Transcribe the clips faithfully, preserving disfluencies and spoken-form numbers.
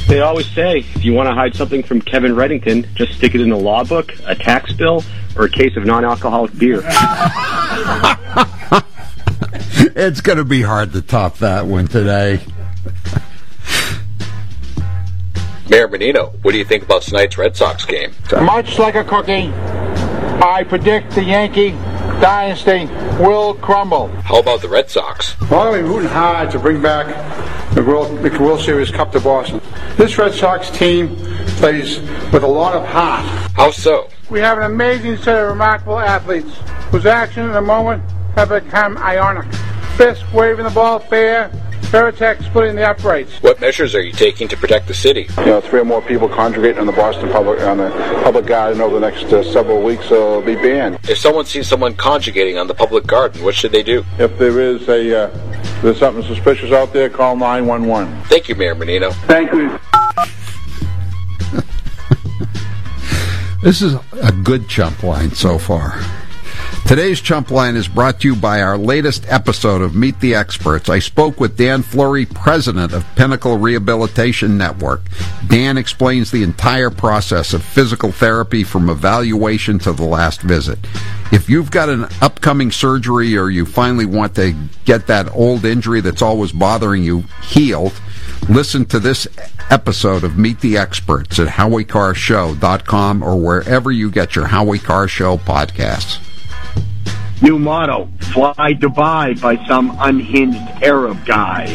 They always say, if you want to hide something from Kevin Reddington, just stick it in a law book, a tax bill, or a case of non-alcoholic beer. It's going to be hard to top that one today. Mayor Menino, what do you think about tonight's Red Sox game? Much like a cookie, I predict the Yankee dynasty will crumble. How about the Red Sox? Well, we're rooting hard to bring back the World, the World Series Cup to Boston. This Red Sox team plays with a lot of heart. How so? We have an amazing set of remarkable athletes whose actions in the moment have become ionic. Fisk waving the ball fair, Veritek splitting the uprights. What measures are you taking to protect the city? You know, three or more people congregating on the Boston public on the public garden over the next uh, several weeks will be banned. If someone sees someone conjugating on the public garden, what should they do? If there is a uh, if there's something suspicious out there, call nine one one. Thank you, Mayor Menino. Thank you. This is a good chump line so far. Today's Chump Line is brought to you by our latest episode of Meet the Experts. I spoke with Dan Fleury, president of Pinnacle Rehabilitation Network. Dan explains the entire process of physical therapy from evaluation to the last visit. If you've got an upcoming surgery or you finally want to get that old injury that's always bothering you healed, listen to this episode of Meet the Experts at Howie Carr Show dot com or wherever you get your Howie Carr Show podcasts. New motto, fly Dubai by some unhinged Arab guy.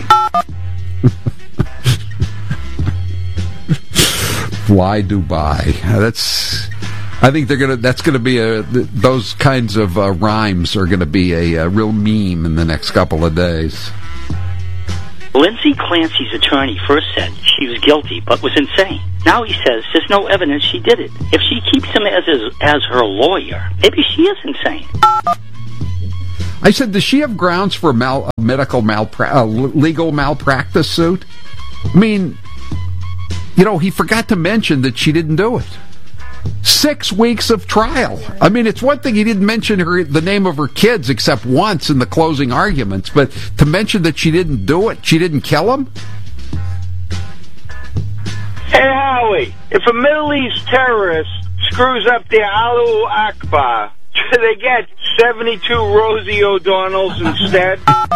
Fly Dubai. That's, I think they're gonna. That's gonna be a. Those kinds of uh, rhymes are gonna be a, a real meme in the next couple of days. Lindsay Clancy's attorney first said she was guilty but was insane. Now he says there's no evidence she did it. If she keeps him as as, as her lawyer, maybe she is insane. I said, does she have grounds for mal, medical malpra- uh, legal malpractice suit? I mean, you know, he forgot to mention that she didn't do it. Six weeks of trial. I mean, it's one thing he didn't mention her the name of her kids except once in the closing arguments, but to mention that she didn't do it, she didn't kill him? Hey, Howie, if a Middle East terrorist screws up the Allahu Akbar, do they get seventy-two Rosie O'Donnells instead?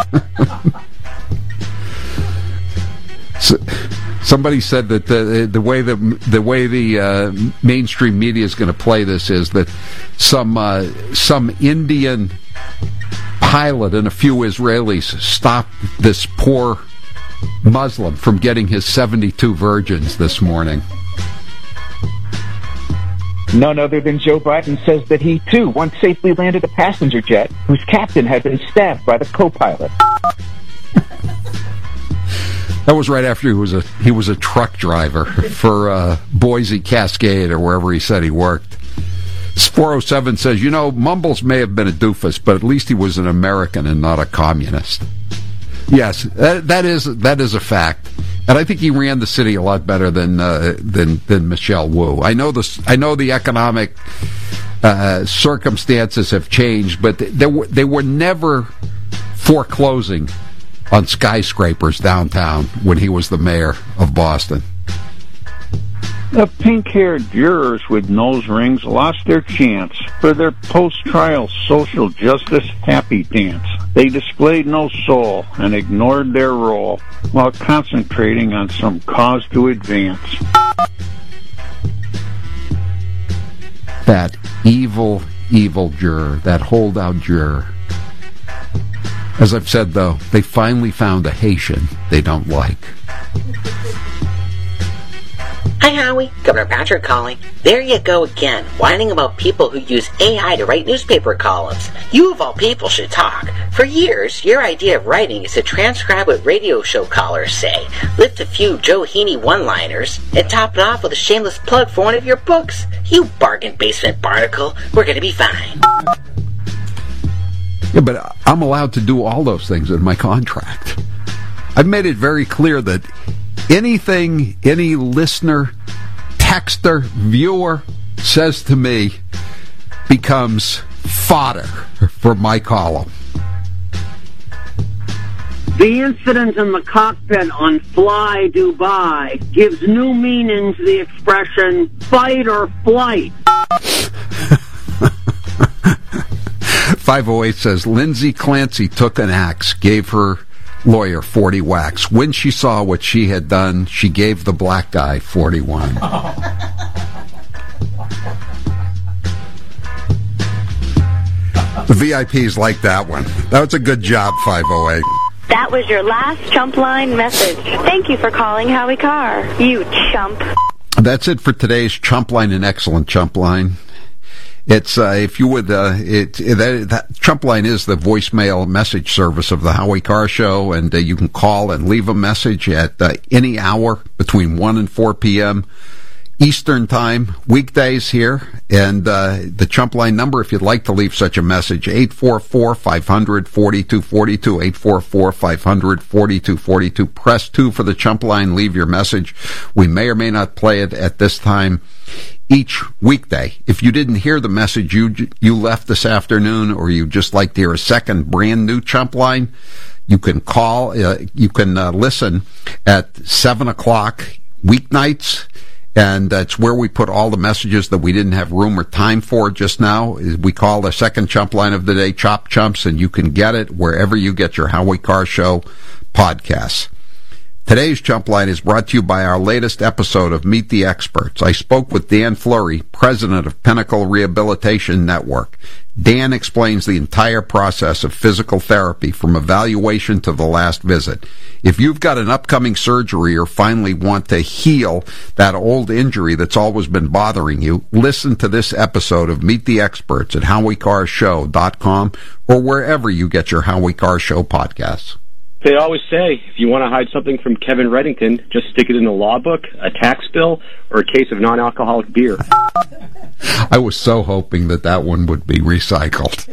So, somebody said that the the way the the way the uh, mainstream media is going to play this is that some uh, some Indian pilot and a few Israelis stopped this poor Muslim from getting his seventy-two virgins this morning. None other than Joe Biden says that he, too, once safely landed a passenger jet whose captain had been stabbed by the co-pilot. That was right after he was a he was a truck driver for uh, Boise Cascade or wherever he said he worked. four oh seven says, you know, Mumbles may have been a doofus, but at least he was an American and not a communist. Yes, that, that is that is a fact. And I think he ran the city a lot better than uh, than than Michelle Wu. I know the I know the economic uh, circumstances have changed, but they were they were never foreclosing on skyscrapers downtown when he was the mayor of Boston. The pink-haired jurors with nose rings lost their chance for their post-trial social justice happy dance. They displayed no soul and ignored their role while concentrating on some cause to advance. That evil, evil juror, that holdout juror. As I've said, though, they finally found a Haitian they don't like. Hi, Howie. Governor Patrick calling. There you go again, whining about people who use A I to write newspaper columns. You, of all people, should talk. For years, your idea of writing is to transcribe what radio show callers say, lift a few Joe Heaney one-liners, and top it off with a shameless plug for one of your books. You bargain basement barnacle. We're going to be fine. Yeah, but I'm allowed to do all those things in my contract. I've made it very clear that anything any listener, texter, viewer says to me becomes fodder for my column. The incident in the cockpit on Fly Dubai gives new meaning to the expression fight or flight. five oh eight says, Lindsay Clancy took an axe, gave her lawyer forty whacks. When she saw what she had done, she gave the black guy forty-one. The V I Ps like that one. That was a good job, five oh eight. That was your last chump line message. Thank you for calling Howie Carr, you chump. That's it for today's chump line, an excellent chump line. It's, uh, if you would, uh, it, it that, that chump line is the voicemail message service of the Howie Carr Show, and uh, you can call and leave a message at uh, any hour between one and four p.m. Eastern Time, weekdays here. And uh, the chump line number, if you'd like to leave such a message, eight four four, five hundred, forty-two forty-two, eight four four, five hundred, forty-two forty-two. Press two for the chump line, leave your message. We may or may not play it at this time each weekday. If you didn't hear the message you you left this afternoon, or you just like to hear a second brand new chump line, you can call, uh, you can uh, listen at seven o'clock weeknights. And that's where we put all the messages that we didn't have room or time for just now. We call the second chump line of the day Chop Chumps, and you can get it wherever you get your Howie Carr Show podcasts. Today's chump line is brought to you by our latest episode of Meet the Experts. I spoke with Dan Fleury, president of Pinnacle Rehabilitation Network. Dan explains the entire process of physical therapy from evaluation to the last visit. If you've got an upcoming surgery or finally want to heal that old injury that's always been bothering you, listen to this episode of Meet the Experts at howie carr show dot com or wherever you get your Howie Carr Show podcasts. They always say, if you want to hide something from Kevin Reddington, just stick it in a law book, a tax bill, or a case of non-alcoholic beer. I was so hoping that that one would be recycled.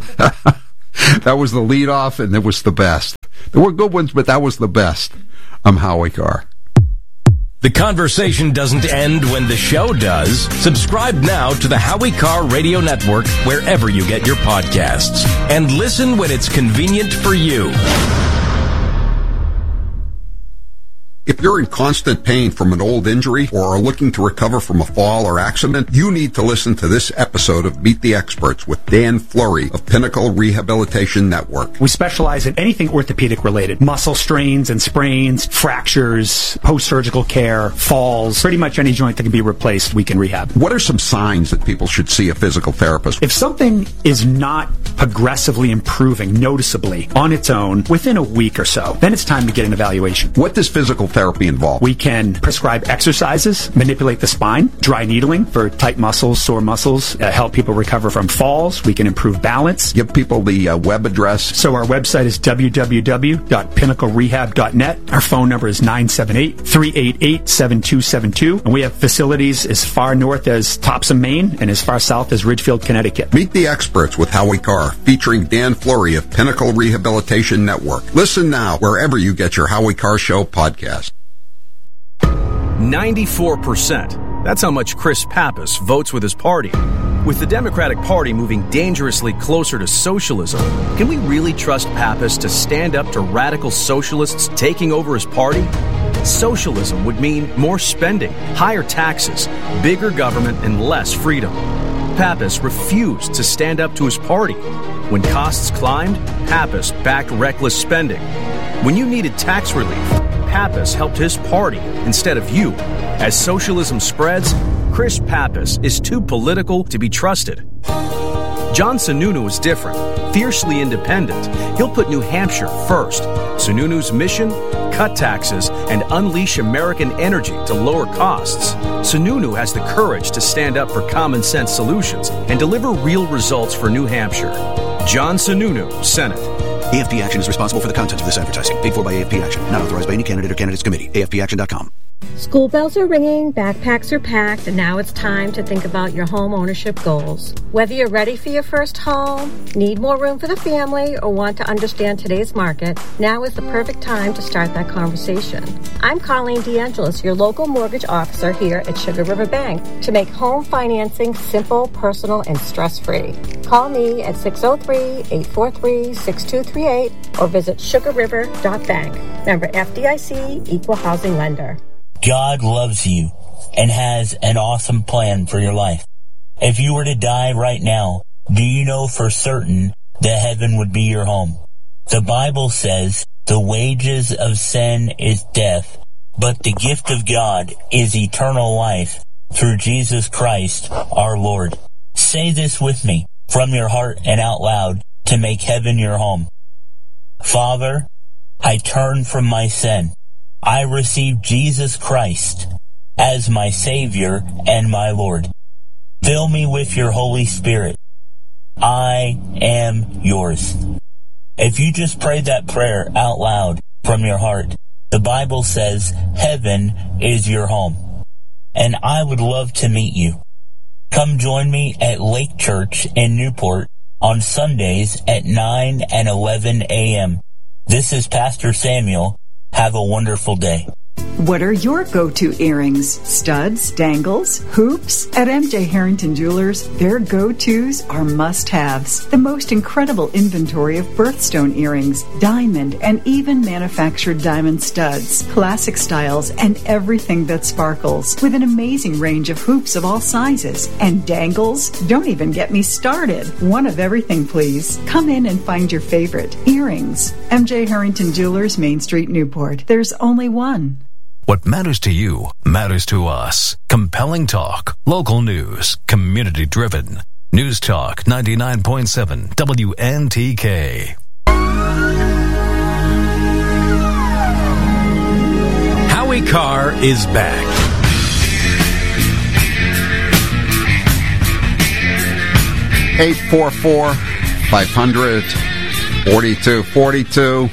That was the lead-off, and it was the best. There were good ones, but that was the best. I'm Howie Carr. The conversation doesn't end when the show does. Subscribe now to the Howie Carr Radio Network wherever you get your podcasts. And listen when it's convenient for you. If you're in constant pain from an old injury or are looking to recover from a fall or accident, you need to listen to this episode of Meet the Experts with Dan Fleury of Pinnacle Rehabilitation Network. We specialize in anything orthopedic related. Muscle strains and sprains, fractures, post-surgical care, falls, pretty much any joint that can be replaced, we can rehab. What are some signs that people should see a physical therapist? If something is not progressively improving noticeably on its own within a week or so, then it's time to get an evaluation. What does physical therapy involve? We can prescribe exercises, manipulate the spine, dry needling for tight muscles, sore muscles, uh, help people recover from falls. We can improve balance. Give people the uh, web address. So our website is w w w dot pinnacle rehab dot net. Our phone number is nine seven eight, three eight eight, seven two seven two. And we have facilities as far north as Topsom, Maine, and as far south as Ridgefield, Connecticut. Meet the Experts with Howie Carr, featuring Dan Fleury of Pinnacle Rehabilitation Network. Listen now wherever you get your Howie Carr Show podcast. ninety-four percent. That's how much Chris Pappas votes with his party. With the Democratic Party moving dangerously closer to socialism, can we really trust Pappas to stand up to radical socialists taking over his party? Socialism would mean more spending, higher taxes, bigger government, and less freedom. Pappas refused to stand up to his party. When costs climbed, Pappas backed reckless spending. When you needed tax relief, Pappas helped his party instead of you. As socialism spreads, Chris Pappas is too political to be trusted. John Sununu is different, fiercely independent. He'll put New Hampshire first. Sununu's mission? Cut taxes and unleash American energy to lower costs. Sununu has the courage to stand up for common sense solutions and deliver real results for New Hampshire. John Sununu, Senate. A F P Action is responsible for the content of this advertising. Paid for by A F P Action. Not authorized by any candidate or candidates committee. A F P action dot com. School bells are ringing, backpacks are packed, and now it's time to think about your home ownership goals. Whether you're ready for your first home, need more room for the family, or want to understand today's market, now is the perfect time to start that conversation. I'm Colleen DeAngelis, your local mortgage officer here at Sugar River Bank, to make home financing simple, personal, and stress-free. Call me at six oh three, eight four three, six two three eight or visit sugar river dot bank. Member F D I C, Equal Housing Lender. God loves you and has an awesome plan for your life. If you were to die right now, do you know for certain that heaven would be your home? The Bible says the wages of sin is death, but the gift of God is eternal life through Jesus Christ our Lord. Say this with me from your heart and out loud to make heaven your home. Father, I turn from my sin. I receive Jesus Christ as my Savior and my Lord. Fill me with your Holy Spirit. I am yours. If you just prayed that prayer out loud from your heart, the Bible says heaven is your home. And I would love to meet you. Come join me at Lake Church in Newport on Sundays at nine and eleven a.m. This is Pastor Samuel. Have a wonderful day. What are your go-to earrings? Studs, dangles, hoops? At M J Harrington Jewelers, their go-tos are must-haves. The most incredible inventory of birthstone earrings, diamond, and even manufactured diamond studs, classic styles, and everything that sparkles, with an amazing range of hoops of all sizes. And dangles? Don't even get me started. One of everything, please. Come in and find your favorite. Earrings. M J Harrington Jewelers, Main Street, Newport. There's only one. What matters to you matters to us. Compelling talk, local news, community driven. News Talk ninety-nine point seven W N T K. Howie Carr is back. eight four four, five hundred, forty-two forty-two.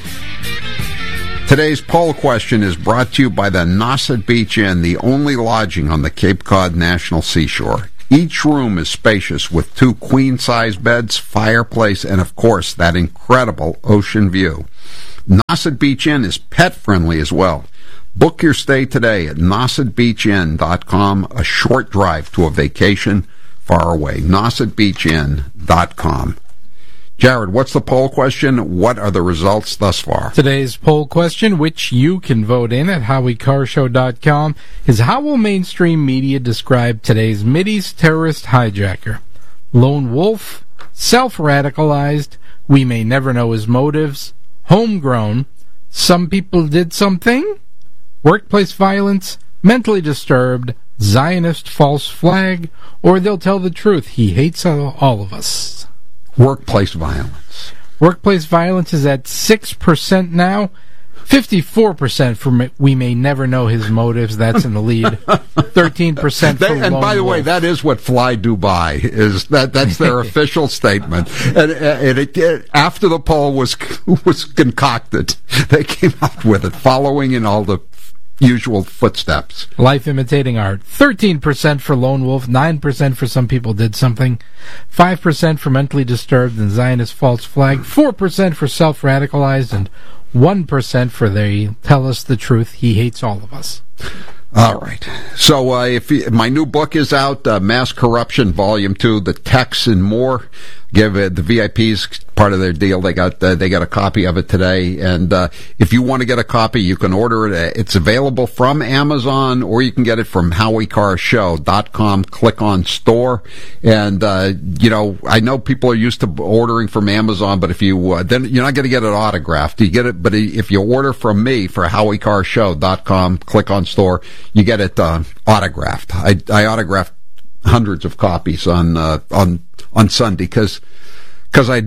Today's poll question is brought to you by the Nauset Beach Inn, the only lodging on the Cape Cod National Seashore. Each room is spacious with two queen-size beds, fireplace, and, of course, that incredible ocean view. Nauset Beach Inn is pet-friendly as well. Book your stay today at nauset beach inn dot com, a short drive to a vacation far away. nauset beach inn dot com. Jared, what's the poll question? What are the results thus far? Today's poll question, which you can vote in at howie carr show dot com, is how will mainstream media describe today's Mideast terrorist hijacker? Lone wolf, self-radicalized, we may never know his motives, homegrown, some people did something, workplace violence, mentally disturbed, Zionist false flag, or they'll tell the truth, he hates all of us. Workplace violence. Workplace violence is at six percent now. fifty-four percent for we may never know his motives. That's in the lead. thirteen percent for they, And lone by the wolf. way, that is what Fly Dubai is. That That's their official statement. And, and it, it, after the poll was was concocted, they came out with it, following in all the usual footsteps. Life imitating art. thirteen percent for lone wolf, nine percent for some people did something, five percent for mentally disturbed and Zionist false flag, four percent for self-radicalized, and one percent for they tell us the truth, he hates all of us. All right. So uh, if you, my new book is out, uh, Mass Corruption, Volume two, The Texts and More. Give uh, the V I Ps part of their deal. They got uh, they got a copy of it today. And uh, if you want to get a copy, you can order it. It's available from Amazon, or you can get it from howie carr show dot com. Click on store. And, uh, you know, I know people are used to ordering from Amazon, but if you, uh, then you're not going to get it autographed. You get it, but if you order from me for howie carr show dot com, click on store, you get it uh, autographed. I, I autographed hundreds of copies on uh, on on Sunday because because I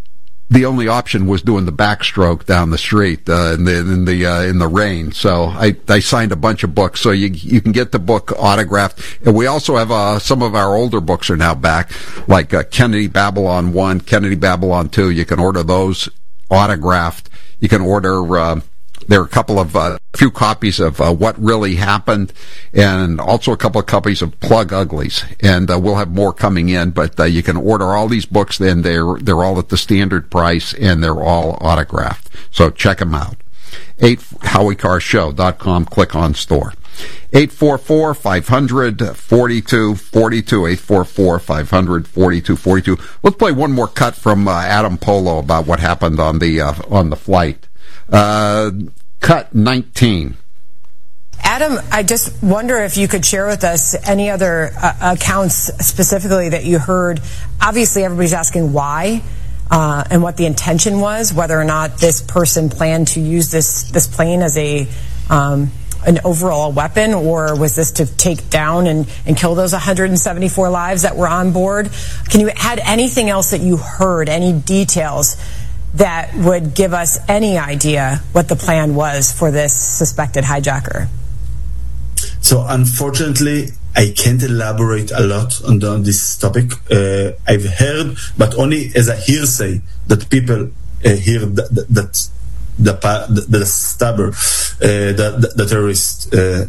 the only option was doing the backstroke down the street uh, in the in the uh, in the rain. So I, I signed a bunch of books, so you you can get the book autographed. And we also have uh, some of our older books are now back, like uh, Kennedy Babylon One, Kennedy Babylon Two. You can order those autographed. You can order. Uh, there are a couple of, uh, a few copies of uh, What Really Happened, and also a couple of copies of Plug Uglies. And uh, we'll have more coming in, but uh, you can order all these books, then they're, they're all at the standard price, and they're all autographed. So check them out. eight howie carr show dot com, click on store. eight four four, five hundred, forty-two forty-two, eight four four, five hundred, forty-two forty-two. Let's play one more cut from uh, Adam Polo about what happened on the uh, on the flight. Uh, cut nineteen. Adam, I just wonder if you could share with us any other uh, accounts specifically that you heard. Obviously, everybody's asking why. Uh, and what the intention was, whether or not this person planned to use this this plane as a um, an overall weapon, or was this to take down and, and kill those one hundred seventy-four lives that were on board? Can you add anything else that you heard, any details that would give us any idea what the plan was for this suspected hijacker? So unfortunately, I can't elaborate a lot on, the, on this topic. Uh, I've heard, but only as a hearsay, that people uh, hear that, that, that the, the, the stabber, uh, the, the terrorist, uh,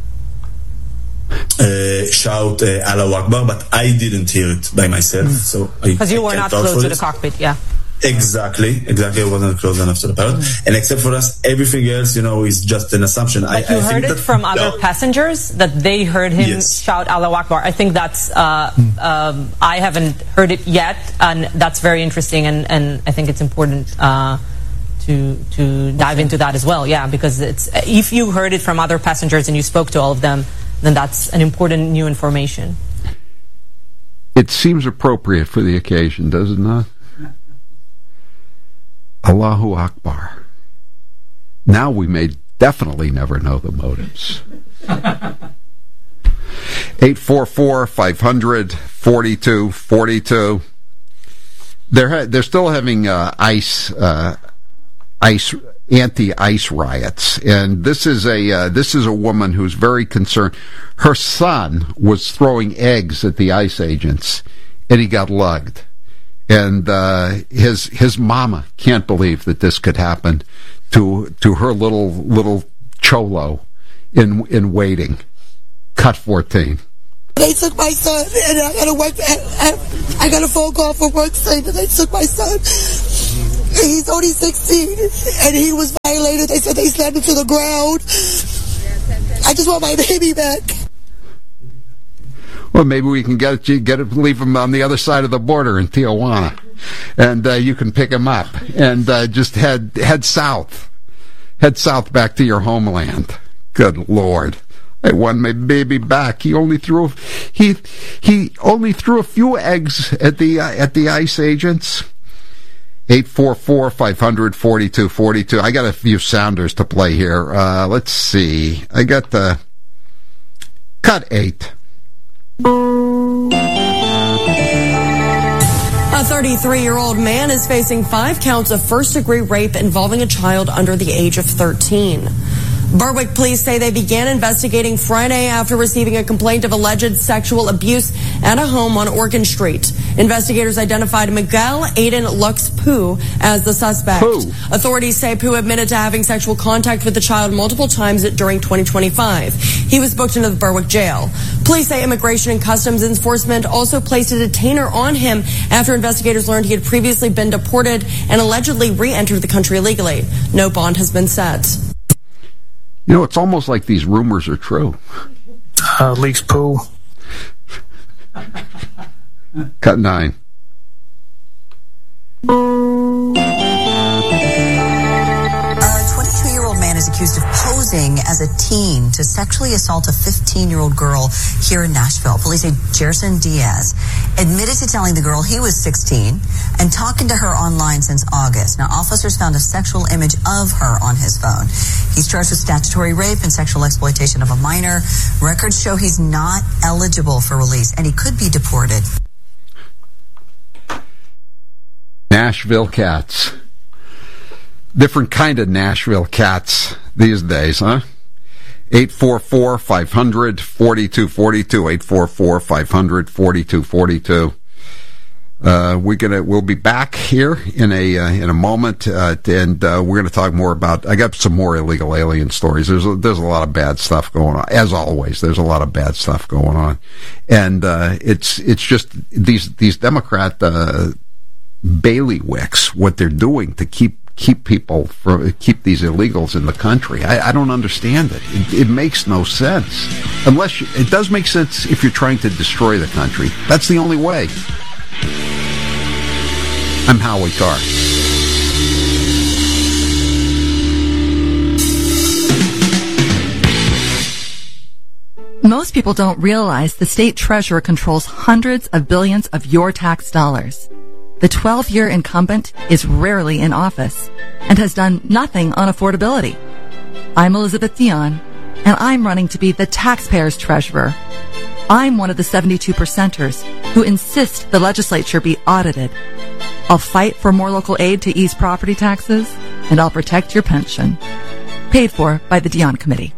uh, shout uh, Allahu Akbar, but I didn't hear it by myself. Mm. So because you were not close to the cockpit, yeah. Exactly, exactly. I wasn't close enough to the pilot, mm. and except for us, everything else, you know, is just an assumption. But I, you I heard think it that, from other no. passengers that they heard him yes. shout Allahu Akbar. I think that's uh, mm. um, I haven't heard it yet, and that's very interesting, and, and I think it's important uh, to to dive into that as well. Yeah, because it's if you heard it from other passengers and you spoke to all of them, then that's an important new information. It seems appropriate for the occasion, does it not? Allahu Akbar. Now we may definitely never know the motives. eight four four, five hundred, forty-two forty-two. They're ha- they're still having uh, ice uh, ice anti-ice riots, and this is a uh, this is a woman who's very concerned. Her son was throwing eggs at the ICE agents, and he got lugged. And uh, his his mama can't believe that this could happen to to her little little cholo in in waiting. Cut fourteen. They took my son, and I got a work. I got a phone call from work saying that they took my son. He's only sixteen, and he was violated. They said they slammed him to the ground. I just want my baby back. Well, maybe we can get it, get it, leave him on the other side of the border in Tijuana, and uh, you can pick him up and uh, just head head south, head south back to your homeland. Good Lord, I want my baby back. He only threw he he only threw a few eggs at the uh, at the ICE agents. eight four four, five hundred, forty-two forty-two. I got a few sounders to play here. Uh, let's see. I got the cut eight. A thirty-three-year-old man is facing five counts of first-degree rape involving a child under the age of thirteen. Berwick police say they began investigating Friday after receiving a complaint of alleged sexual abuse at a home on Organ Street. Investigators identified Miguel Aiden Lux Poo as the suspect. Pooh. Authorities say Pooh admitted to having sexual contact with the child multiple times during twenty twenty-five. He was booked into the Berwick jail. Police say Immigration and Customs Enforcement also placed a detainer on him after investigators learned he had previously been deported and allegedly re-entered the country illegally. No bond has been set. You know, it's almost like these rumors are true. Uh, leaks poo. Cut nine. A twenty-two-year-old man is accused of posing as a teen to sexually assault a fifteen-year-old girl here in Nashville. Police say Jerson Diaz admitted to telling the girl he was sixteen and talking to her online since August. Now, officers found a sexual image of her on his phone. He's charged with statutory rape and sexual exploitation of a minor. Records show he's not eligible for release, and he could be deported. Nashville cats. Different kind of Nashville cats these days, huh? eight four four, five hundred, forty-two forty-two, eight four four, five hundred, forty-two forty-two. Uh, we're gonna we'll be back here in a uh, in a moment, uh, and uh, we're gonna talk more about. I got some more illegal alien stories. There's a, there's a lot of bad stuff going on, as always. There's a lot of bad stuff going on, and uh, it's it's just these these Democrat uh, bailiwicks, what they're doing to keep keep people from keep these illegals in the country. I, I don't understand it. it. It makes no sense unless you, it does make sense if you're trying to destroy the country. That's the only way. I'm Howie Carr. Most people don't realize the state treasurer controls hundreds of billions of your tax dollars. The twelve-year incumbent is rarely in office and has done nothing on affordability. I'm Elizabeth Dion, and I'm running to be the taxpayer's treasurer. I'm one of the seventy-two percenters who insist the legislature be audited. I'll fight for more local aid to ease property taxes, and I'll protect your pension. Paid for by the Dion Committee.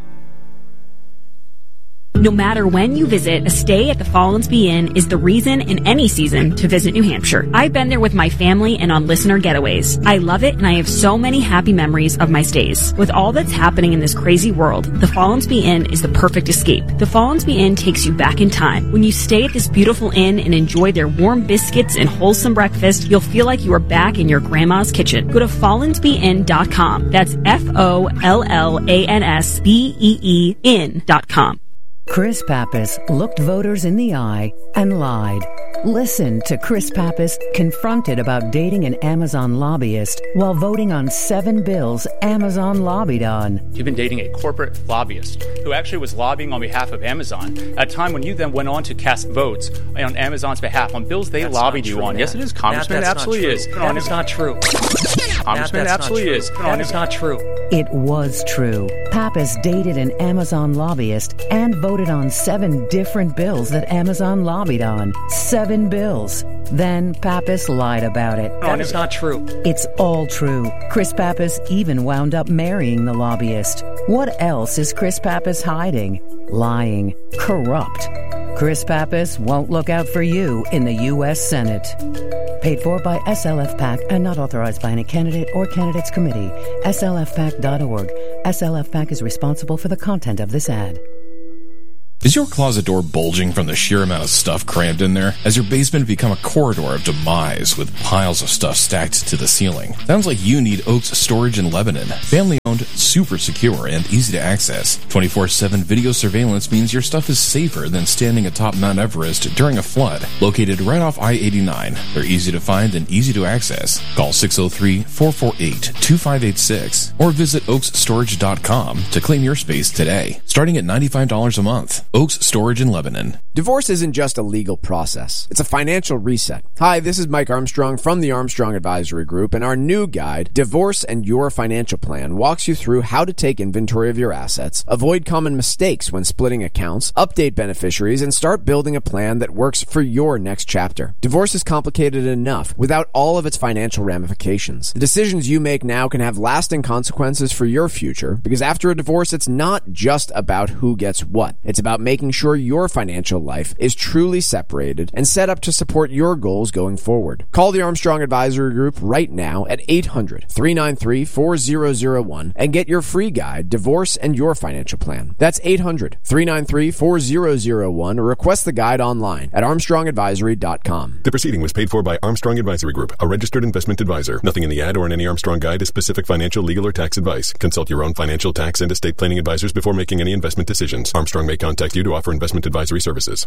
No matter when you visit, a stay at the Follansbee Inn is the reason in any season to visit New Hampshire. I've been there with my family and on listener getaways. I love it, and I have so many happy memories of my stays. With all that's happening in this crazy world, the Follansbee Inn is the perfect escape. The Follansbee Inn takes you back in time. When you stay at this beautiful inn and enjoy their warm biscuits and wholesome breakfast, you'll feel like you are back in your grandma's kitchen. Go to follansbee inn dot com. That's F O L L A N S B E E inn dot com. Chris Pappas looked voters in the eye and lied. Listen to Chris Pappas confronted about dating an Amazon lobbyist while voting on seven bills Amazon lobbied on. You've been dating a corporate lobbyist who actually was lobbying on behalf of Amazon at a time when you then went on to cast votes on Amazon's behalf on bills they that's lobbied you true, on. Matt. Yes, it is, Congressman. Matt, It absolutely not is. That is not true. Congressman, Matt, absolutely not is. That is not true. It was true. Pappas dated an Amazon lobbyist and voted on seven different bills that Amazon lobbied on. Seven bills. Then Pappas lied about it. That is not true. It's all true. Chris Pappas even wound up marrying the lobbyist. What else is Chris Pappas hiding? Lying. Corrupt. Chris Pappas won't look out for you in the U S Senate. Paid for by S L F PAC and not authorized by any candidate or candidates committee. S L F PAC dot org. S L F PAC is responsible for the content of this ad. Is your closet door bulging from the sheer amount of stuff crammed in there? Has your basement become a corridor of demise with piles of stuff stacked to the ceiling? Sounds like you need Oaks Storage in Lebanon. Family-owned, super secure, and easy to access. twenty-four seven video surveillance means your stuff is safer than standing atop Mount Everest during a flood. Located right off I eighty-nine, they're easy to find and easy to access. Call six oh three, four four eight, two five eight six or visit oaks storage dot com to claim your space today, starting at ninety-five dollars a month. Oaks Storage in Lebanon. Divorce isn't just a legal process. It's a financial reset. Hi, this is Mike Armstrong from the Armstrong Advisory Group, and our new guide, Divorce and Your Financial Plan, walks you through how to take inventory of your assets, avoid common mistakes when splitting accounts, update beneficiaries, and start building a plan that works for your next chapter. Divorce is complicated enough without all of its financial ramifications. The decisions you make now can have lasting consequences for your future, because after a divorce, it's not just about who gets what. It's about making sure your financial life is truly separated and set up to support your goals going forward. Call the Armstrong Advisory Group right now at eight hundred, three nine three, four zero zero one and get your free guide, Divorce and Your Financial Plan. That's eight hundred, three nine three, four zero zero one or request the guide online at armstrong advisory dot com. The proceeding was paid for by Armstrong Advisory Group, a registered investment advisor. Nothing in the ad or in any Armstrong guide is specific financial, legal, or tax advice. Consult your own financial, tax, and estate planning advisors before making any investment decisions. Armstrong may contact you to offer investment advisory services.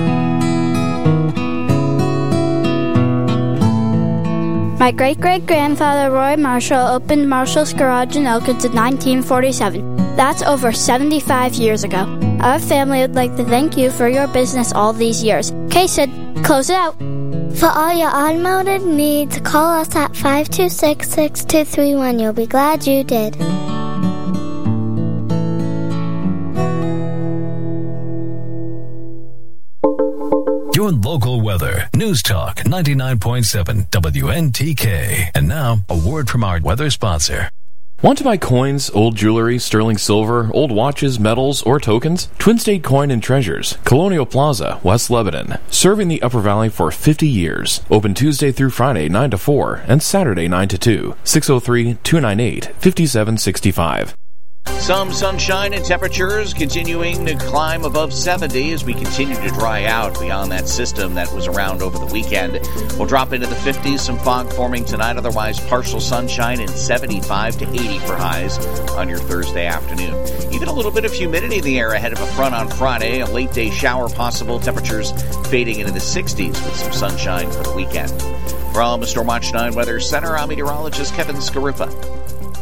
My great-great-grandfather Roy Marshall opened Marshall's Garage in Elkins in nineteen forty-seven. That's over seventy-five years ago. Our family would like to thank you for your business all these years. Okay, Sid, close it out. For all your automotive needs, call us at five two six, six two three one. You'll be glad you did. Your local weather. News Talk ninety-nine point seven W N T K. And now, a word from our weather sponsor. Want to buy coins, old jewelry, sterling silver, old watches, metals, or tokens? Twin State Coin and Treasures, Colonial Plaza, West Lebanon. Serving the Upper Valley for fifty years. Open Tuesday through Friday, nine to four, and Saturday, nine to two. six oh three, two nine eight, five seven six five. Some sunshine and temperatures continuing to climb above seventy as we continue to dry out beyond that system that was around over the weekend. We'll drop into the fifties, some fog forming tonight, otherwise partial sunshine and seventy-five to eighty for highs on your Thursday afternoon. Even a little bit of humidity in the air ahead of a front on Friday, a late day shower possible, temperatures fading into the sixties with some sunshine for the weekend. From the Stormwatch nine Weather Center, I'm meteorologist Kevin Scaruppa.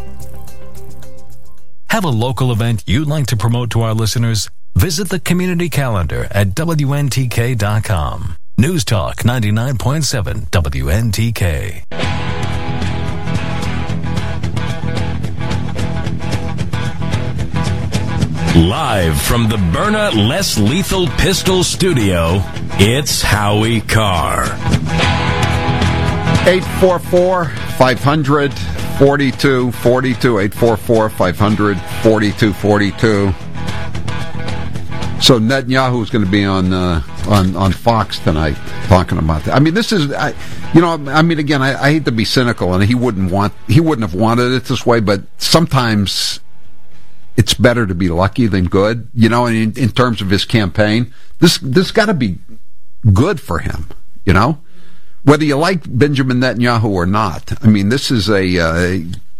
Have a local event you'd like to promote to our listeners? Visit the community calendar at W N T K dot com. News Talk ninety-nine point seven W N T K. Live from the Byrna Less Lethal Pistol Studio, it's Howie Carr. eight four four, five hundred, forty-two forty-two, eight four four, five hundred, forty-two forty-two. So Netanyahu's going to be on uh, on on Fox tonight talking about that. I mean, this is, I, you know, I mean, again, I, I hate to be cynical, and he wouldn't want, he wouldn't have wanted it this way, but sometimes it's better to be lucky than good. You know, in, in terms of his campaign, this this got to be good for him. You know. Whether you like Benjamin Netanyahu or not, I mean, this is a, uh,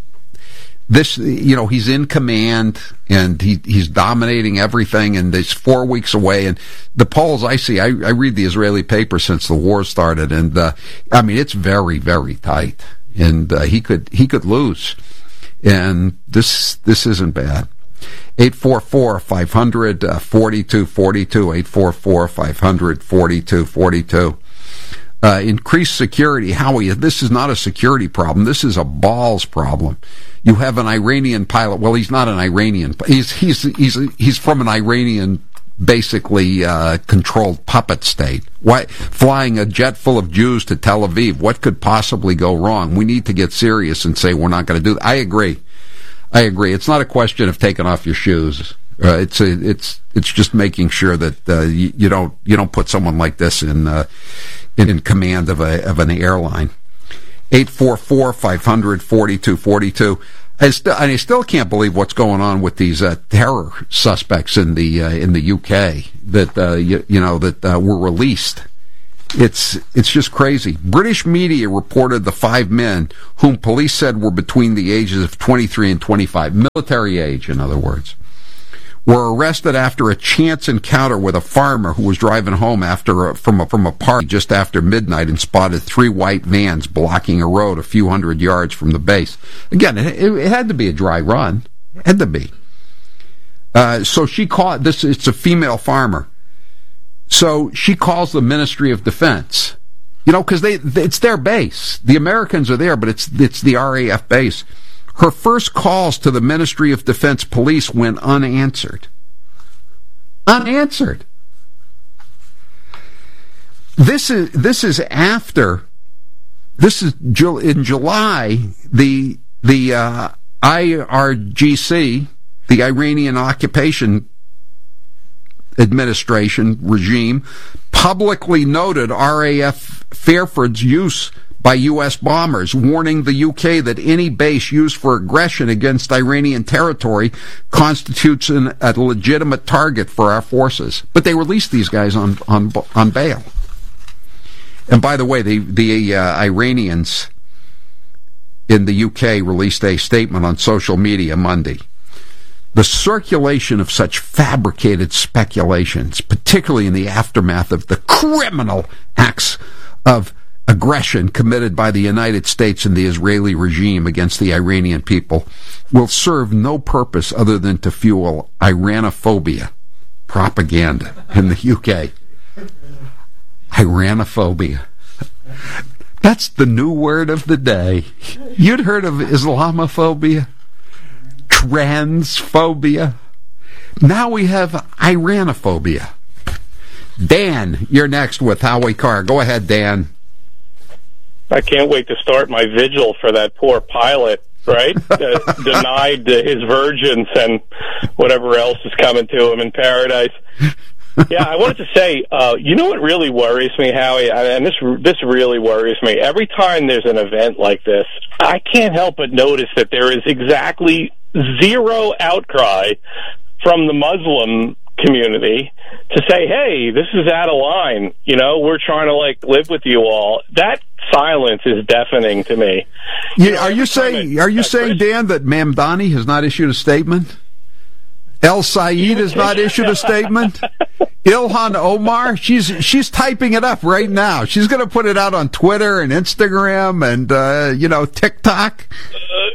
this, you know, he's in command and he, he's dominating everything, and it's four weeks away. And the polls I see, I, I read the Israeli paper since the war started, and, uh, I mean, it's very, very tight. And, uh, he could, he could lose. And this, this isn't bad. eight four four, five hundred, forty-two forty-two, eight four four, five hundred, forty-two forty-two. Uh, increased security. Howie, this is not a security problem. This is a balls problem. You have an Iranian pilot. Well, he's not an Iranian. He's he's he's he's from an Iranian, basically uh, controlled puppet state. Why flying a jet full of Jews to Tel Aviv? What could possibly go wrong? We need to get serious and say we're not going to do that. I agree. I agree. It's not a question of taking off your shoes. Uh, it's a, it's it's just making sure that uh, you, you don't you don't put someone like this in. Uh, in command of a of an airline. eight four four, five hundred, forty-two forty-two. I still I still can't believe what's going on with these uh, terror suspects in the uh, in the U K that uh, you, you know that uh, were released. It's it's just crazy. British media reported the five men whom police said were between the ages of twenty-three and twenty-five, military age, in other words, were arrested after a chance encounter with a farmer who was driving home after a, from a, from a party just after midnight and spotted three white vans blocking a road a few hundred yards from the base. Again, it, it had to be a dry run. It had to be. Uh, so she called this. It's a female farmer. So she calls the Ministry of Defense. You know, because they, they it's their base. The Americans are there, but it's it's the R A F base. Her first calls to the Ministry of Defense police went unanswered. Unanswered. This is this is after. This is in July. The the uh, I R G C, the Iranian Occupation Administration regime, publicly noted R A F Fairford's use by U S bombers, warning the U K that any base used for aggression against Iranian territory constitutes an, a legitimate target for our forces. But they released these guys on on, on bail. And by the way, the the uh, Iranians in the U K released a statement on social media Monday. The circulation of such fabricated speculations, particularly in the aftermath of the criminal acts of aggression committed by the United States and the Israeli regime against the Iranian people, will serve no purpose other than to fuel Iranophobia propaganda in the U K. Iranophobia. That's the new word of the day. You'd heard of Islamophobia, transphobia. Now we have Iranophobia. Dan, you're next with Howie Carr. Go ahead, Dan. I can't wait to start my vigil for that poor pilot. right? Uh, denied uh, his virgins and whatever else is coming to him in paradise. Yeah, I wanted to say, uh, you know what really worries me, Howie, and this this really worries me. Every time there's an event like this, I can't help but notice that there is exactly zero outcry from the Muslim community to say, hey, this is out of line. You know, we're trying to, like, live with you all. That silence is deafening to me. Yeah, you know, are you saying, are you saying, Dan, that Mamdani has not issued a statement? El Said has not issued a statement. Ilhan Omar, she's she's typing it up right now. She's going to put it out on Twitter and Instagram and uh, you know TikTok. Uh,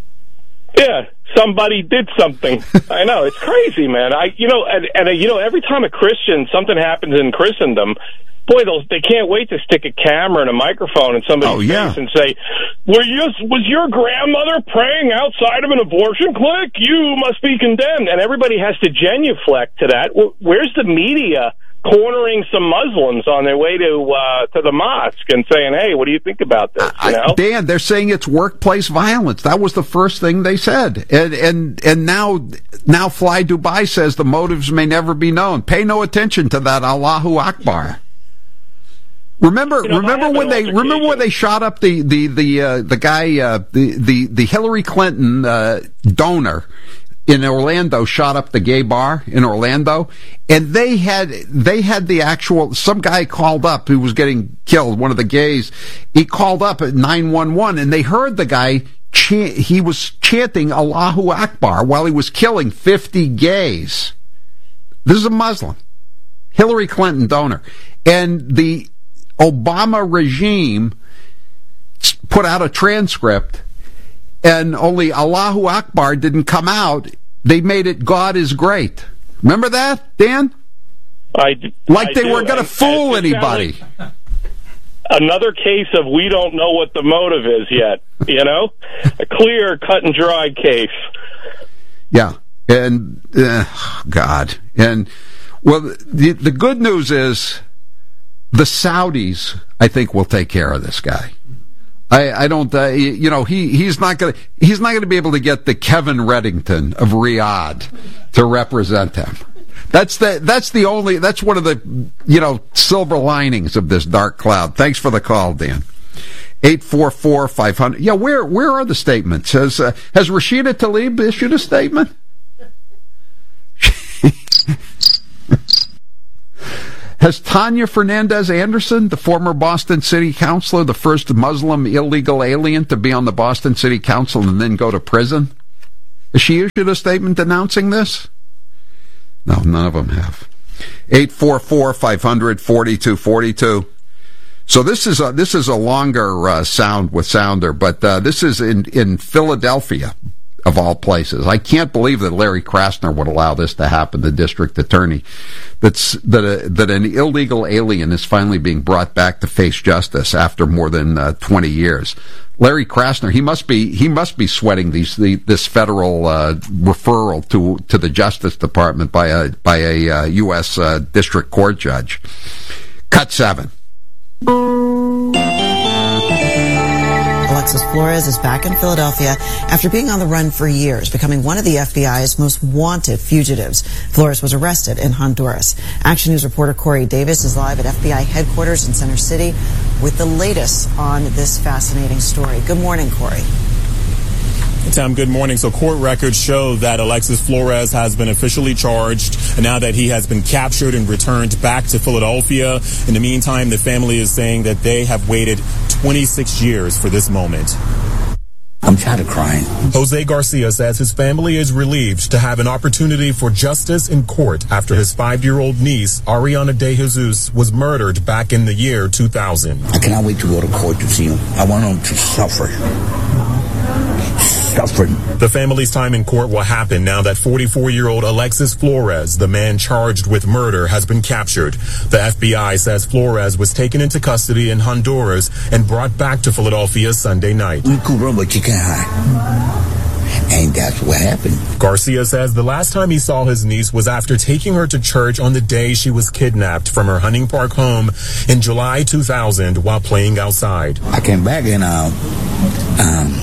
yeah, somebody did something. I know, it's crazy, man. I you know and, and uh, you know every time a Christian something happens in Christendom, boy, those, they can't wait to stick a camera and a microphone in somebody's oh, yeah. face and say, Were you, was your grandmother praying outside of an abortion clinic? You must be condemned. And everybody has to genuflect to that. Where's the media cornering some Muslims on their way to uh, to the mosque and saying, hey, what do you think about this? You know? I, Dan, they're saying it's workplace violence. That was the first thing they said. And and and now now Fly Dubai says the motives may never be known. Pay no attention to that Allahu Akbar. Remember, you know, remember when they remember when they shot up the the the uh, the guy uh, the the the Hillary Clinton uh, donor in Orlando shot up the gay bar in Orlando, and they had they had the actual some guy called up who was getting killed, one of the gays. He called up at nine one one, and they heard the guy chant, he was chanting Allahu Akbar while he was killing fifty gays. This is a Muslim, Hillary Clinton donor, and the Obama regime put out a transcript, and only Allahu Akbar didn't come out. They made it God is great. Remember that, Dan? I, like I they do. weren't going to fool anybody. Like another case of we don't know what the motive is yet, you know? A clear, cut and dry case. Yeah, and, uh, God. And, well, the, the good news is the Saudis, I think, will take care of this guy. I, I don't, uh, you know, he, he's not going to, he's not going to be able to get the Kevin Reddington of Riyadh to represent him. That's the, that's the only, that's one of the, you know, silver linings of this dark cloud. Thanks for the call, Dan. eight four four, five hundred. Yeah, where, where are the statements? Has, uh, has Rashida Tlaib issued a statement? Has Tanya Fernandez Anderson, the former Boston City Councilor, the first Muslim illegal alien to be on the Boston City Council and then go to prison, has she issued a statement denouncing this? No, none of them have. eight four four, five hundred, forty-two forty-two. So this is a, this is a longer uh, sound with Sounder, but uh, this is in, in Philadelphia, of all places. I can't believe that Larry Krasner would allow this to happen, the district attorney. That's that a, that an illegal alien is finally being brought back to face justice after more than uh, twenty years. Larry Krasner, he must be he must be sweating these the, this federal uh, referral to to the Justice Department by a by a uh, U S uh, district court judge. Cut seven. Alexis Flores is back in Philadelphia after being on the run for years, becoming one of the F B I's most wanted fugitives. Flores was arrested in Honduras. Action News reporter Corey Davis is live at F B I headquarters in Center City with the latest on this fascinating story. Good morning, Corey. Tom, good morning. So court records show that Alexis Flores has been officially charged, and now that he has been captured and returned back to Philadelphia. In the meantime, the family is saying that they have waited twenty-six years for this moment. I'm tired of crying. Jose Garcia says his family is relieved to have an opportunity for justice in court after his five-year-old niece, Ariana De Jesus, was murdered back in the year two thousand. I cannot wait to go to court to see him. I want him to suffer. Suffering. The family's time in court will happen now that forty-four-year-old Alexis Flores, the man charged with murder, has been captured. The F B I says Flores was taken into custody in Honduras and brought back to Philadelphia Sunday night. You could run, but you can't hide. And that's what happened. Garcia says the last time he saw his niece was after taking her to church on the day she was kidnapped from her Hunting Park home in July two thousand while playing outside. I came back and uh, um,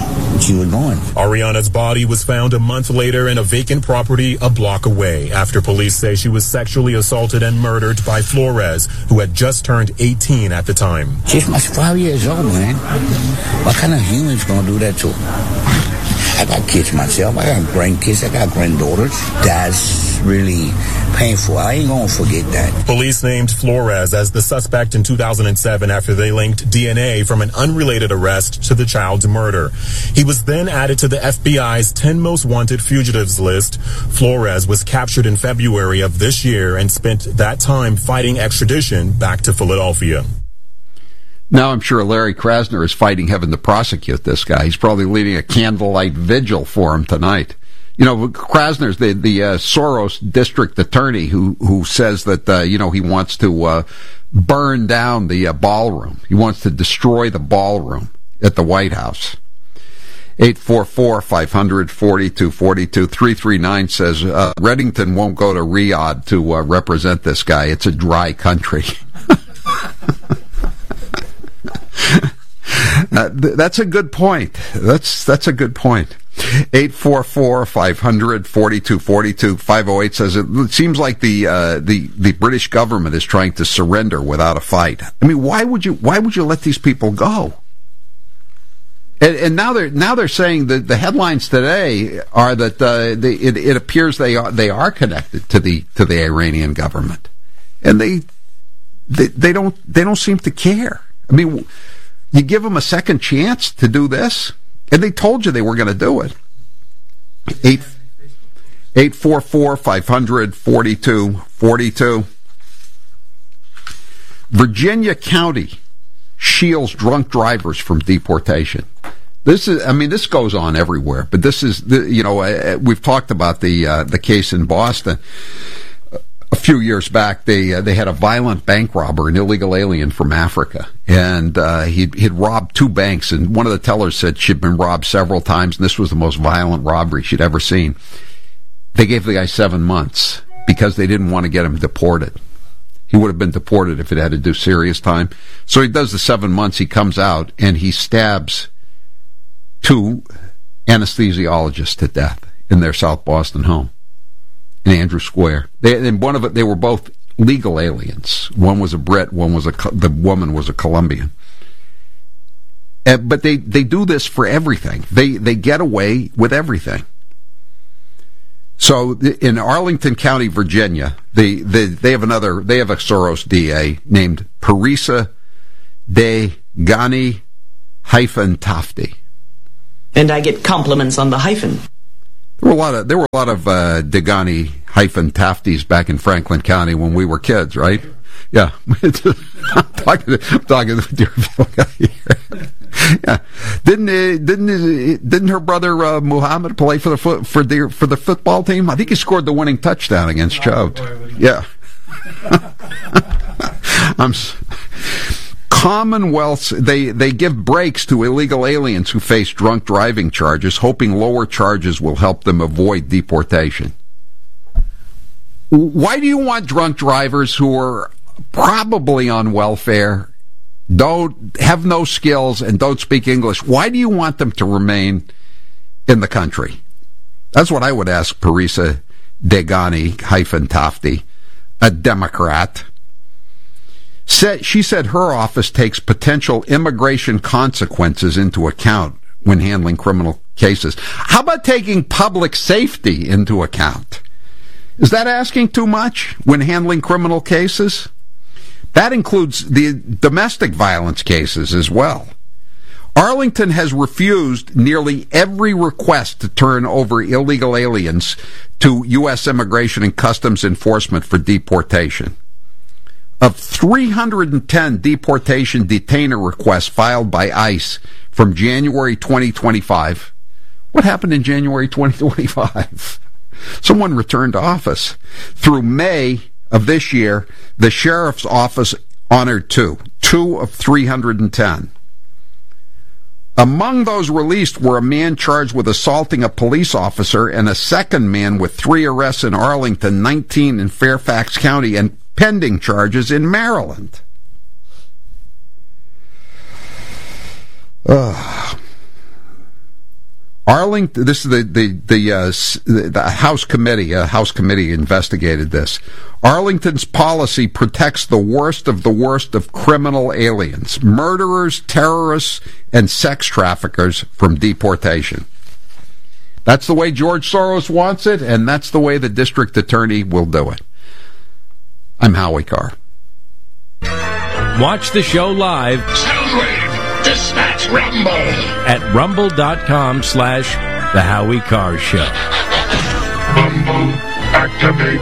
she was going. Ariana's body was found a month later in a vacant property a block away after police say she was sexually assaulted and murdered by Flores, who had just turned eighteen at the time. She's my five years old, man. What kind of human's going to do that to her? I got kids myself. I got grandkids. I got granddaughters. That's really painful. I ain't going to forget that. Police named Flores as the suspect in two thousand seven after they linked D N A from an unrelated arrest to the child's murder. He was then added to the F B I's ten most wanted fugitives list. Flores was captured in February of this year and spent that time fighting extradition back to Philadelphia. Now I'm sure Larry Krasner is fighting heaven to prosecute this guy. He's probably leading a candlelight vigil for him tonight. You know, Krasner's the the uh, Soros district attorney who who says that uh, you know he wants to uh, burn down the uh, ballroom. He wants to destroy the ballroom at the White House. eight four four, five hundred, forty-two forty-two. three three nine says uh, Reddington won't go to Riyadh to uh, represent this guy. It's a dry country. Uh, th- that's a good point. That's that's a good point. eight four four, five hundred, forty-two forty-two. five oh eight says it seems like the uh, the the British government is trying to surrender without a fight. I mean, why would you why would you let these people go? And, and now they're now they're saying that the headlines today are that uh, they, it, it appears they are they are connected to the to the Iranian government, and they they, they don't they don't seem to care. I mean, you give them a second chance to do this, and they told you they were going to do it. Eight, eight four four, five hundred, forty-two forty-two. Virginia County shields drunk drivers from deportation. This is, I mean, this goes on everywhere, but this is, the, you know, uh, we've talked about the uh, the case in Boston. A few years back, they uh, they had a violent bank robber, an illegal alien from Africa, and uh, he'd, he'd robbed two banks, and one of the tellers said she'd been robbed several times, and this was the most violent robbery she'd ever seen. They gave the guy seven months because they didn't want to get him deported. He would have been deported if it had to do serious time. So he does the seven months, he comes out, and he stabs two anesthesiologists to death in their South Boston home. In Andrew Square. They, and one of it, they were both legal aliens. One was a Brit, one was a, the woman was a Colombian. Uh, but they, they do this for everything. They, they get away with everything. So in Arlington County, Virginia, they, they, they have another, they have a Soros D A named Parisa Degani hyphen Tafti. And I get compliments on the hyphen. There were a lot of there were a lot of uh, Degani hyphen Tafties back in Franklin County when we were kids, right? Yeah, I'm talking to, I'm talking to Deerfield guy here. Yeah, didn't uh, didn't uh, didn't her brother uh, Muhammad play for the foot for the for the football team? I think he scored the winning touchdown against Choate. Yeah. I'm. Commonwealths, they, they give breaks to illegal aliens who face drunk driving charges, hoping lower charges will help them avoid deportation. Why do you want drunk drivers who are probably on welfare, don't have no skills, and don't speak English? Why do you want them to remain in the country? That's what I would ask Parisa Degani hyphen Tafti, a Democrat. Said, she said her office takes potential immigration consequences into account when handling criminal cases. How about taking public safety into account? Is that asking too much when handling criminal cases? That includes the domestic violence cases as well. Arlington has refused nearly every request to turn over illegal aliens to U S Immigration and Customs Enforcement for deportation. Of three hundred ten deportation detainer requests filed by ICE from January twenty twenty-five, what happened in January twenty twenty-five? Someone returned to office. Through May of this year, the sheriff's office honored two, two of three hundred ten. Among those released were a man charged with assaulting a police officer and a second man with three arrests in Arlington, nineteen in Fairfax County, and pending charges in Maryland. Ugh. Arlington, this is the the the, uh, the House committee. A House committee investigated this. Arlington's policy protects the worst of the worst of criminal aliens, murderers, terrorists, and sex traffickers from deportation. That's the way George Soros wants it, and that's the way the district attorney will do it. I'm Howie Carr. Watch the show live. Soundwave, dispatch Rumble. At rumble.com slash The Howie Carr Show. Rumble, activate.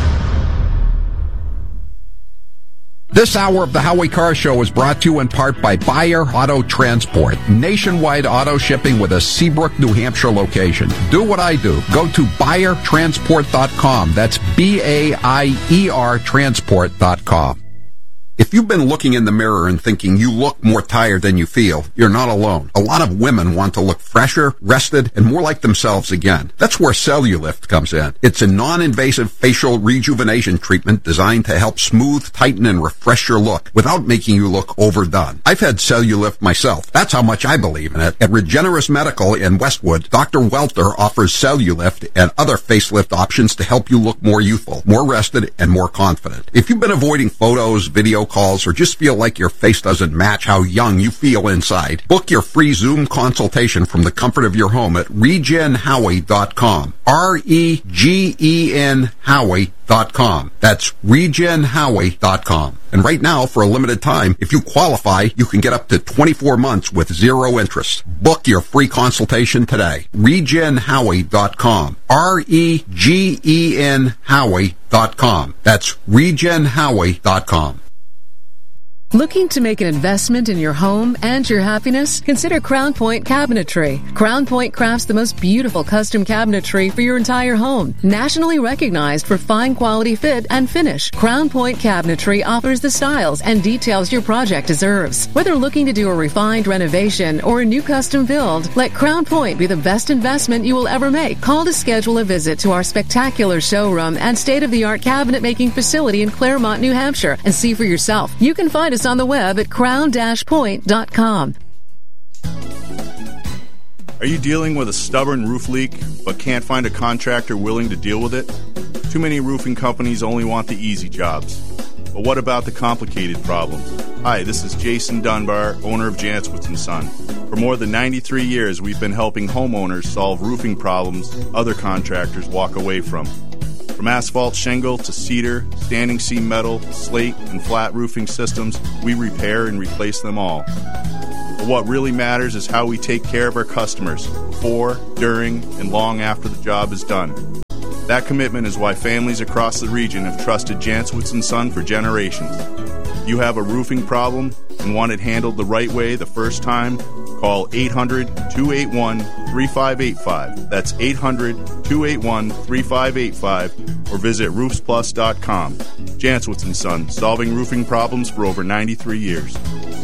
This hour of the Howie Carr Show is brought to you in part by Buyer Auto Transport. Nationwide auto shipping with a Seabrook, New Hampshire location. Do what I do. Go to buyer transport dot com. That's B A I E R transport dot com. If you've been looking in the mirror and thinking you look more tired than you feel, you're not alone. A lot of women want to look fresher, rested, and more like themselves again. That's where Cellulift comes in. It's a non-invasive facial rejuvenation treatment designed to help smooth, tighten, and refresh your look without making you look overdone. I've had Cellulift myself. That's how much I believe in it. At Regenerous Medical in Westwood, Doctor Welter offers Cellulift and other facelift options to help you look more youthful, more rested, and more confident. If you've been avoiding photos, video calls, or just feel like your face doesn't match how young you feel inside, book your free Zoom consultation from the comfort of your home at regen howie dot com. R E G E N Howie dot com. That's regen howie dot com. And right now, for a limited time, if you qualify, you can get up to twenty-four months with zero interest. Book your free consultation today. regen howie dot com. R E G E N Howie dot com. That's regen howie dot com. Looking to make an investment in your home and your happiness? Consider Crown Point Cabinetry. Crown Point crafts the most beautiful custom cabinetry for your entire home. Nationally recognized for fine quality fit and finish, Crown Point Cabinetry offers the styles and details your project deserves. Whether looking to do a refined renovation or a new custom build, let Crown Point be the best investment you will ever make. Call to schedule a visit to our spectacular showroom and state-of-the-art cabinet making facility in Claremont, New Hampshire, and see for yourself. You can find us on the web at crown dash point dot com. Are you dealing with a stubborn roof leak but can't find a contractor willing to deal with it? Too many roofing companies only want the easy jobs. But what about the complicated problems? Hi, this is Jason Dunbar, owner of Jantzwitz and Son. For more than ninety-three years, we've been helping homeowners solve roofing problems other contractors walk away from. From asphalt shingle to cedar, standing seam metal, slate, and flat roofing systems, we repair and replace them all. But what really matters is how we take care of our customers before, during, and long after the job is done. That commitment is why families across the region have trusted Jantzwitz and Son for generations. If you have a roofing problem and want it handled the right way the first time, call eight hundred, two eight one, three five eight five. That's eight hundred, two eight one, three five eight five, or visit roofs plus dot com. Jantzwitz and Son, solving roofing problems for over ninety-three years.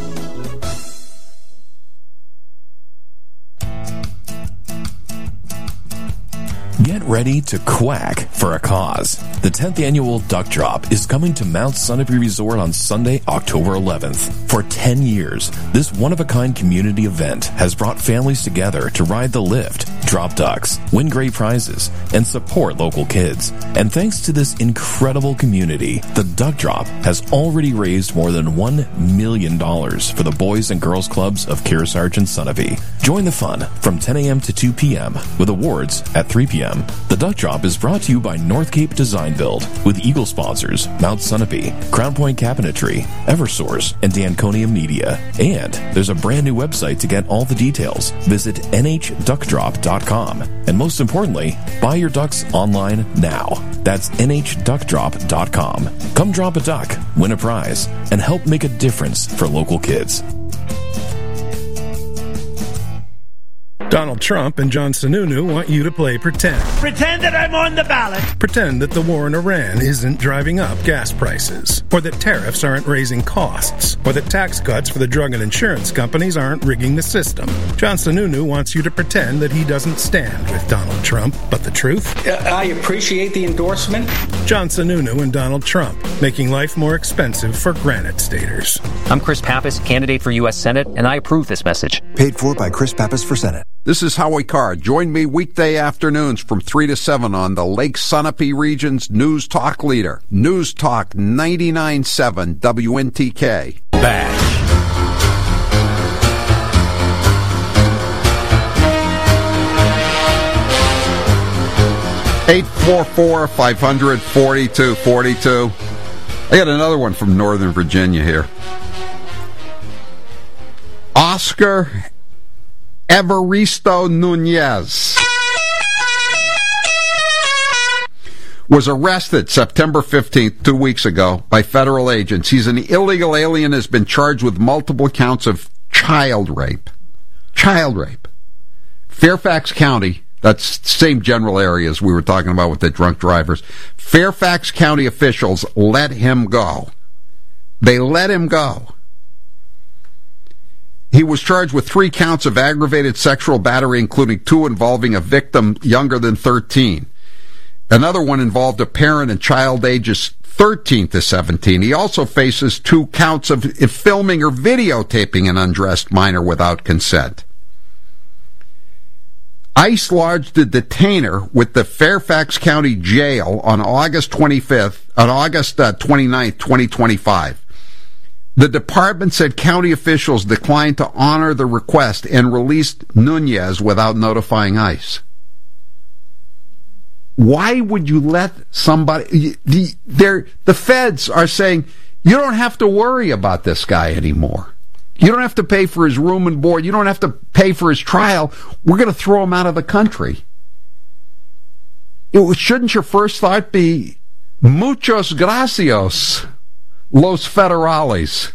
Get ready to quack for a cause. The tenth annual Duck Drop is coming to Mount Sunapee Resort on Sunday, October eleventh. For ten years, this one-of-a-kind community event has brought families together to ride the lift, drop ducks, win great prizes, and support local kids. And thanks to this incredible community, the Duck Drop has already raised more than one million dollars for the Boys and Girls Clubs of Kearsarge and Sunapee. Join the fun from ten a.m. to two p.m. with awards at three p.m. The Duck Drop is brought to you by North Cape Design Build with Eagle sponsors Mount Sunapee, Crown Point Cabinetry, Eversource, and Danconia Media. And there's a brand new website to get all the details. Visit N H duck drop dot com. And most importantly, buy your ducks online now. That's N H duck drop dot com. Come drop a duck, win a prize, and help make a difference for local kids. Donald Trump and John Sununu want you to play pretend. Pretend that I'm on the ballot. Pretend that the war in Iran isn't driving up gas prices, or that tariffs aren't raising costs, or that tax cuts for the drug and insurance companies aren't rigging the system. John Sununu wants you to pretend that he doesn't stand with Donald Trump, but the truth? Uh, I appreciate the endorsement. John Sununu and Donald Trump, making life more expensive for Granite Staters. I'm Chris Pappas, candidate for U S Senate, and I approve this message. Paid for by Chris Pappas for Senate. This is Howie Carr. Join me weekday afternoons from three to seven on the Lake Sunapee region's News Talk leader. News Talk ninety-nine point seven W N T K. Bash. eight four four, five hundred, forty-two forty-two. I got another one from Northern Virginia here. Oscar Evaristo Nunez was arrested September fifteenth, two weeks ago, by federal agents. He's an illegal alien, has been charged with multiple counts of child rape. Child rape. Fairfax County, that's the same general areas we were talking about with the drunk drivers. Fairfax County officials let him go. They let him go. He was charged with three counts of aggravated sexual battery, including two involving a victim younger than thirteen. Another one involved a parent and child ages thirteen to seventeen. He also faces two counts of filming or videotaping an undressed minor without consent. ICE lodged a detainer with the Fairfax County Jail on August twenty-fifth, on August uh, twenty-ninth, twenty twenty-five. The department said county officials declined to honor the request and released Nunez without notifying ICE. Why would you let somebody... The, the feds are saying, you don't have to worry about this guy anymore. You don't have to pay for his room and board. You don't have to pay for his trial. We're going to throw him out of the country. It, shouldn't your first thought be, muchos gracias, los federales?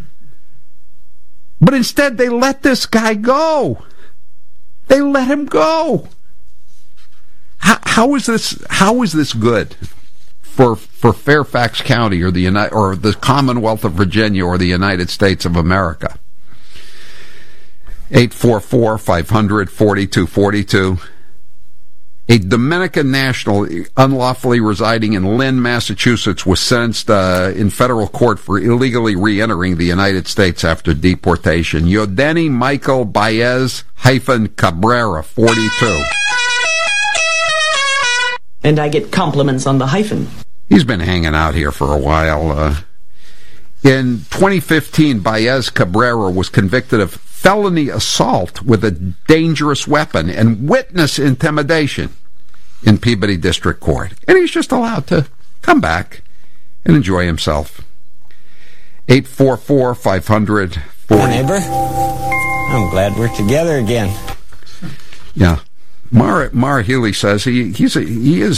But instead, they let this guy go. They let him go. How, how is this? How is this good for for Fairfax County or the United, or the Commonwealth of Virginia or the United States of America? eight four four, five hundred, forty-two forty-two. A Dominican national unlawfully residing in Lynn, Massachusetts, was sentenced uh, in federal court for illegally re-entering the United States after deportation. Yodeni Michael Baez hyphen Cabrera, forty-two. And I get compliments on the hyphen. He's been hanging out here for a while. Uh, in twenty fifteen, Baez Cabrera was convicted of felony assault with a dangerous weapon and witness intimidation in Peabody District Court. And he's just allowed to come back and enjoy himself. eight four four, five hundred, forty. Hi, neighbor. I'm glad we're together again. Yeah. Mara, Mara Healy says he he's a, he is